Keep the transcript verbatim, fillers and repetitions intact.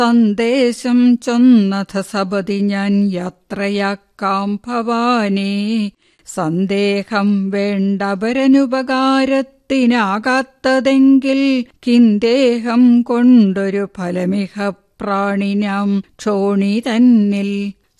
സന്ദേശം ചൊന്നഥ സപതി ഞാൻ യാത്രയാക്കാം ഭവാനേ. സന്ദേഹം വേണ്ടപരനുപകാരത്തിനാകാത്തതെങ്കിൽ കിന്ദേഹം കൊണ്ടൊരു ഫലമിഹ പ്രാണിനാം ക്ഷോണി തന്നിൽ.